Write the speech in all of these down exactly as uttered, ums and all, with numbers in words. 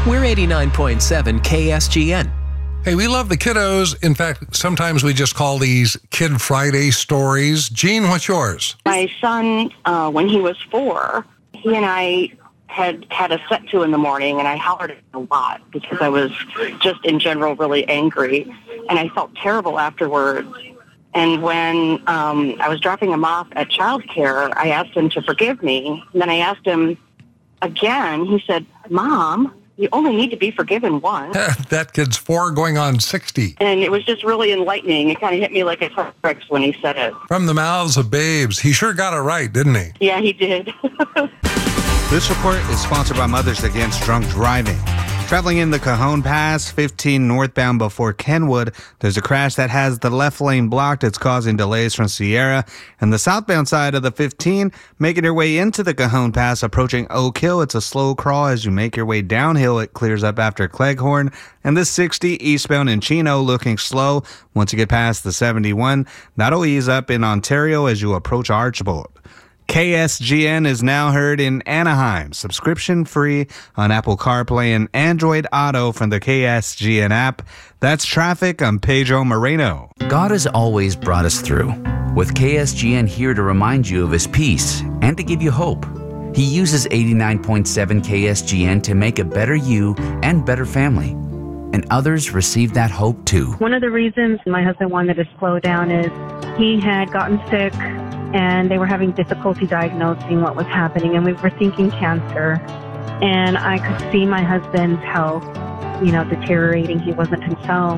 We're eighty-nine point seven K S G N. Hey, we love the kiddos. In fact, sometimes we just call these Kid Friday stories. Jean, what's yours? My son, uh, when he was four, he and I had had a set to in the morning, and I hollered at him a lot because I was just in general really angry, and I felt terrible afterwards. And when um, I was dropping him off at childcare, I asked him to forgive me. And then I asked him again. He said, "Mom, you only need to be forgiven once." That kid's four going on sixty. And it was just really enlightening. It kind of hit me like a ton of bricks when he said it. From the mouths of babes. He sure got it right, didn't he? Yeah, he did. This report is sponsored by Mothers Against Drunk Driving. Traveling in the Cajon Pass, fifteen northbound before Kenwood, there's a crash that has the left lane blocked. It's causing delays from Sierra. And the southbound side of the fifteen, making your way into the Cajon Pass, approaching Oak Hill. It's a slow crawl as you make your way downhill. It clears up after Cleghorn. And the sixty eastbound in Chino looking slow. Once you get past the seventy-one, that'll ease up in Ontario as you approach Archbold. K S G N is now heard in Anaheim, subscription free on Apple CarPlay and Android Auto from the K S G N app. That's traffic. I'm Pedro Moreno. God has always brought us through, with K S G N here to remind you of His peace and to give you hope. He uses eighty-nine point seven K S G N to make a better you and better family. And others receive that hope too. One of the reasons my husband wanted to slow down is he had gotten sick and they were having difficulty diagnosing what was happening, and we were thinking cancer. And I could see my husband's health, you know, deteriorating. He wasn't himself.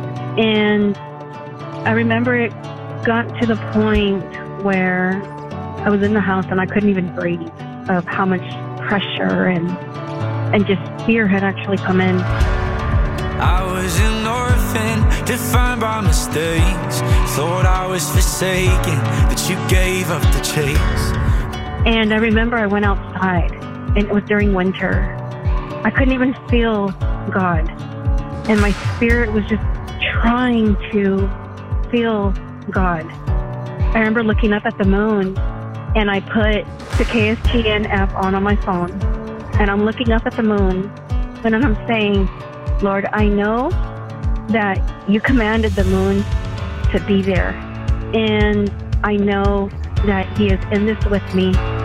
And I remember it got to the point where I was in the house and I couldn't even breathe of how much pressure and and just fear had actually come in. I was an orphan, defined by mistakes. Thought I was forsaken, but you gave up the chase. And I remember I went outside, and it was during winter. I couldn't even feel God. And my spirit was just trying to feel God. I remember looking up at the moon, and I put the K S G N app on on my phone. And I'm looking up at the moon, and then I'm saying, Lord, I know that you commanded the moon to be there. And I know that He is in this with me.